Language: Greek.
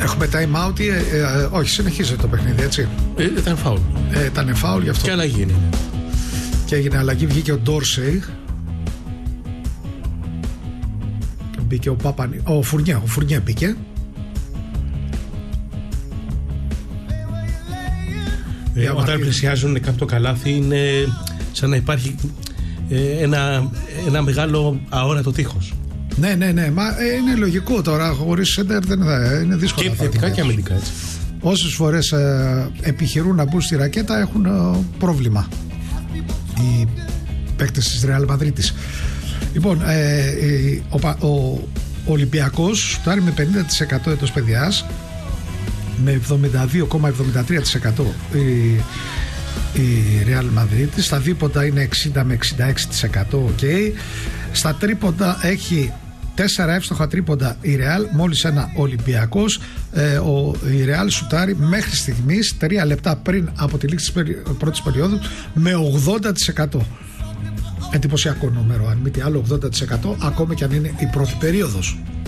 Έχουμε time out. Όχι, συνεχίζεται το παιχνίδι, έτσι. Ήταν φάουλ. Ήταν φάουλ γι' αυτό. Και αλλαγή είναι. Και έγινε αλλαγή, βγήκε ο Ντόρσεϊ. Μπήκε ο Φουρνιέ μπήκε. Όταν πλησιάζουν κάπου το καλάθι είναι σαν να υπάρχει ένα μεγάλο αόρατο τείχος. Ναι, μα είναι λογικό τώρα, χωρίς σέντερ δεν είναι δύσκολο. Και επιθετικά και αμυντικά, έτσι. Όσες φορές επιχειρούν να μπουν στη ρακέτα έχουν πρόβλημα οι παίκτες της Ρεάλ Μαδρίτης. Λοιπόν, ο Ολυμπιακός σουτάρει με 50% έτος παιδιάς, με 72,73% η Ρεάλ Μαδρίτης. Στα δίποτα είναι 60 με 66%. Okay. Στα τρίποντα έχει 4 εύστοχα τρίποντα η Ρεάλ, μόλις ένα Ολυμπιακός. Η Ρεάλ σουτάρει μέχρι στιγμής 3 λεπτά πριν από τη λήξη της πρώτης περίοδου με 80%. Εντυπωσιακό νούμερο, αν μη τι άλλο, 80%, ακόμα και αν είναι η πρώτη περίοδος.